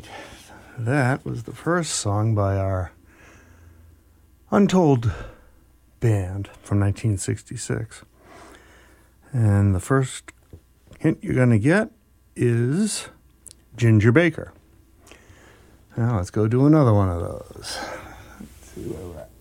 right. That was the first song by our Untold band from 1966. And the first hint you're going to get is Ginger Baker. Now let's go do another one of those. Let's see where we're at.